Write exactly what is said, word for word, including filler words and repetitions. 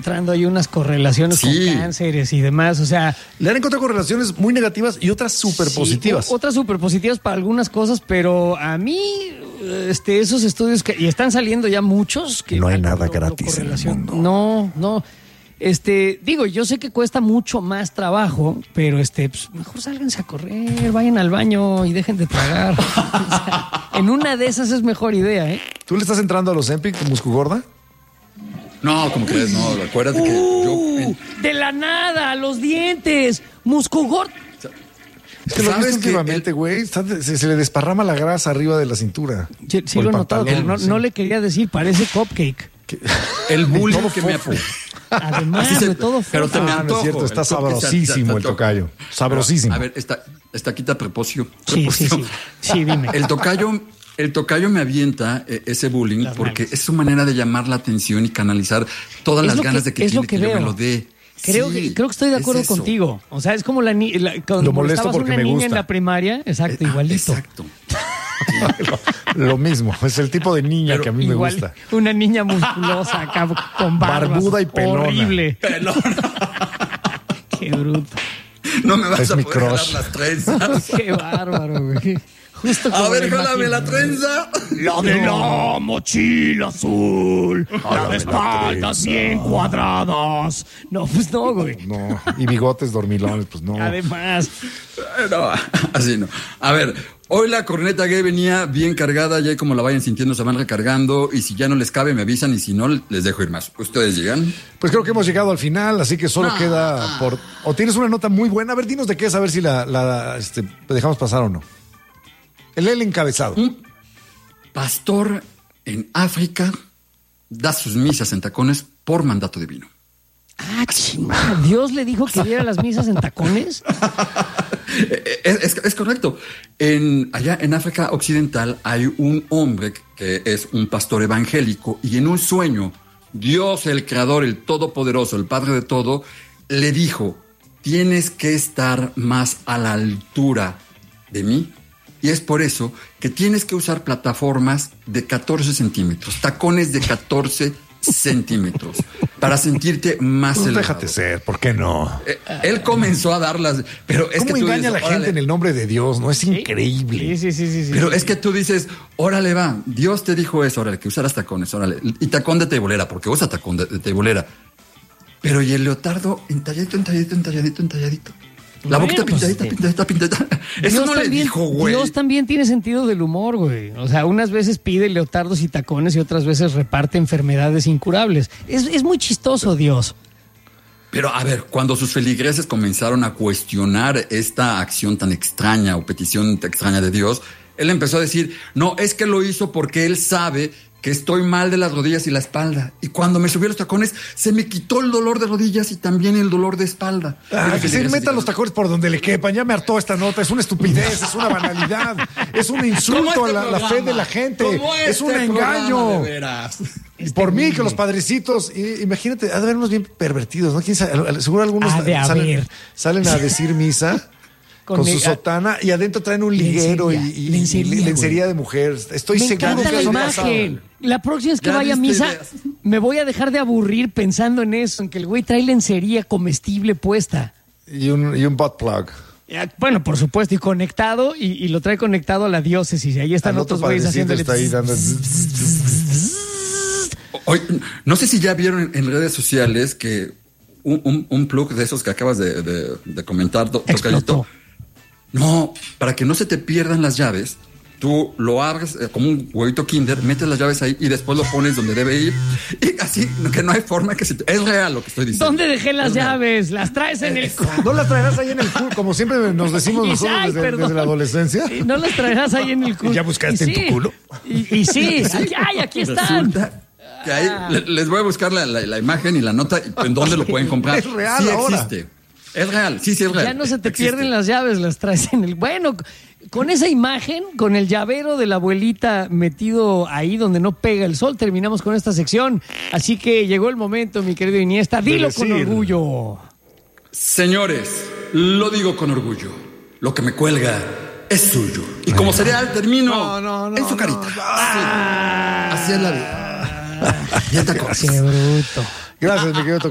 encontrando ahí unas correlaciones Sí. con cánceres y demás, o sea... Le han encontrado correlaciones muy negativas y otras súper positivas. Sí, otras súper positivas para algunas cosas, pero a mí, este, esos estudios que... Y están saliendo ya muchos... que No hay lo- nada lo- lo gratis en el correlacion- mundo. No, no. Este, digo, yo sé que cuesta mucho más trabajo, pero este, pues, mejor sálganse a correr, vayan al baño y dejen de tragar. O sea, en una de esas es mejor idea, ¿eh? ¿Tú le estás entrando a los Ozempic, muscugorda? No, ¿cómo crees? No, acuérdate que yo... Uh, de la nada, los dientes, muscugor. Es que lo ¿Sabes ves que últimamente, güey. Está- Se, se le desparrama la grasa arriba de la cintura. Sí, sí O lo el he notado, pero pantalón, no, sí. no le quería decir, parece cupcake. El bullying Todo que me... fofo. Además Así se- de todo pero fofo. te me Ah, no es antojo, cierto, está el toque se- sabrosísimo se- se el tocayo. Sabrosísimo. A ver, esta, esta quita prepocio. Sí, sí, sí. Sí, dime. El tocayo, el tocayo me avienta eh, ese bullying Las porque nalgas. es su manera de llamar la atención y canalizar todas Es las lo ganas que- de que, es lo quiere que que yo veo. me lo dé. Creo, Sí, que, creo que estoy de es acuerdo eso. contigo. O sea, es como la niña. Cuando Lo molesto estabas porque una me niña gusta. en la primaria. Exacto, Eh, igualito. Exacto. lo, lo mismo. Es el tipo de niña Pero que a mí Igual, me gusta. una niña musculosa acá con barbas, Barbuda y pelona. horrible. Qué bruto. No me vas Es a mi poder jalar crush. las trenzas. Qué bárbaro, güey. Justo A como ver, la jálame la imagen. trenza. La de la mochila azul. La de espaldas bien cuadradas. No, pues no, güey. No. Y bigotes dormilones, pues no. Además, No, así no. A ver, hoy la corneta gay venía bien cargada, ya como la vayan sintiendo se van recargando y si ya no les cabe me avisan y si no les dejo ir más. ¿Ustedes llegan? Pues creo que hemos llegado al final, así que solo No. queda por... O tienes una nota muy buena. A ver, dinos de qué es, a ver si la, la este, dejamos pasar o no. El el encabezado. Un pastor en África da sus misas en tacones por mandato divino. ah, chingada. Dios le dijo que diera las misas en tacones. Es, es- es correcto. En, allá en África Occidental hay un hombre que es un pastor evangélico y en un sueño Dios, el creador, el todopoderoso, el padre de todo, le dijo, tienes que estar más a la altura de mí. Y es por eso que tienes que usar plataformas de catorce centímetros, tacones de catorce centímetros, para sentirte más Pues elevado. déjate ser, ¿por qué no? Eh, Él comenzó a darlas, pero es ¿Cómo que tú engaña dices, a la gente órale. en el nombre de Dios? No es increíble. Sí, sí, sí, sí, sí. Pero es que tú dices, órale va, Dios te dijo eso, órale, que usaras tacones, órale, y tacón de tebolera, porque usa tacón de, de tebolera. Pero y el leotardo entalladito, entalladito, entalladito, entalladito. La Bueno, boquita pues, pintadita, este, pintadita, pintadita. Eso Dios no le también- dijo, güey. Dios también tiene sentido del humor, güey. O sea, unas veces pide leotardos y tacones y otras veces reparte enfermedades incurables. Es, es muy chistoso, Dios. Pero a ver, cuando sus feligreses comenzaron a cuestionar esta acción tan extraña o petición tan extraña de Dios, él empezó a decir, no, es que lo hizo porque él sabe que estoy mal de las rodillas y la espalda. Y cuando me subí a los tacones, se me quitó el dolor de rodillas y también el dolor de espalda. Y Ah, los que se feligreses metan dijeron, los tacones por donde le quepan. Ya me hartó esta nota. Es una estupidez, es una banalidad, es un insulto Como a este la, la fe programa, de la gente. como Es este un engaño. programa, de veras. Y por mí, que los padrecitos, y- imagínate, ha de haber unos bien pervertidos, ¿no? ¿Quién sabe? Al- Seguro algunos Ha de salen, haber. salen a decir misa con, Con su el- sotana y adentro traen un liguero y, Lencería, y- y lencería, güey. lencería de mujer. Estoy Me seguro encanta que la eso ha pasado. imagen. La próxima vez que Ya vaya a viste misa, ideas. me voy a dejar de aburrir pensando en eso, en que el güey trae lencería comestible puesta. Y un, y un butt plug. Ya, bueno, por supuesto, y conectado, y, y lo trae conectado a la diócesis. Y ahí están Al otro otros güeyes padrecito haciéndole. está ahí dando... Oye, no sé si ya vieron en, en redes sociales que un, un- un plug de esos que acabas de, de- de comentar, to- Explotó. tocadito. No, para que no se te pierdan las llaves, tú lo abres eh, como un huevito Kinder, metes las llaves ahí y después lo pones donde debe ir. Y así, que no hay forma que se te... Es real lo que estoy diciendo. ¿Dónde dejé las Es real. llaves? Las traes en el... cu- ¿No las traerás ahí en el culo? Como siempre nos decimos Y- nosotros ay, desde, perdón. desde la adolescencia. Sí, no las traerás ahí en el culo. ¿Y ya buscaste en tu culo? Y, y sí, aquí, ay, aquí están. Resulta que ahí le- les voy a buscar la, la- la imagen y la nota y en dónde lo pueden comprar. Es real sí ahora. existe. Es real, sí, sí es real. Ya no se te Existe. pierden las llaves, las traes en el... Bueno, con esa imagen, con el llavero de la abuelita metido ahí donde no pega el sol, terminamos con esta sección. Así que llegó el momento, mi querido Iniesta. Dilo De con decir. orgullo. Señores, lo digo con orgullo. Lo que me cuelga es suyo. Y como cereal termino No, no, no, en su no. carita. Ah. Así, así es la vida. Ya te acuerdas. Qué bruto. Gracias, mi querido